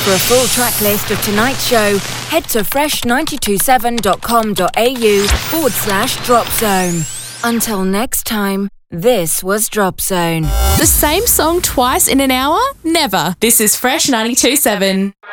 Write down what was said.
For a full track list of tonight's show, head to fresh927.com.au/Drop Zone. Until next time, this was Drop Zone. The same song twice in an hour? Never. This is Fresh 92.7.